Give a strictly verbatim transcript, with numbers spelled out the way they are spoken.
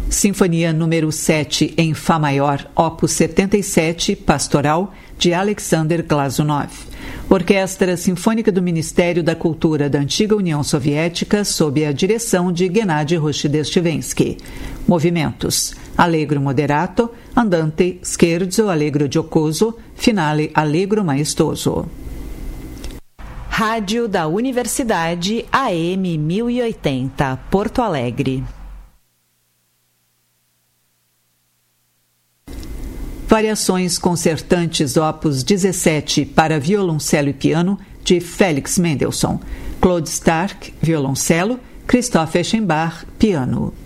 Sinfonia número sete em Fá maior, opus setenta e sete, Pastoral, de Alexander Glazunov. Orquestra Sinfônica do Ministério da Cultura da Antiga União Soviética, sob a direção de Gennady Rushdestivensky. Movimentos: Allegro moderato, Andante, Scherzo, Allegro giocoso, Finale, Allegro maestoso. Rádio da Universidade A M mil e oitenta, Porto Alegre. Variações concertantes opus dezessete para violoncelo e piano, de Felix Mendelssohn. Claude Starck, violoncelo, Christoph Eschenbach, piano.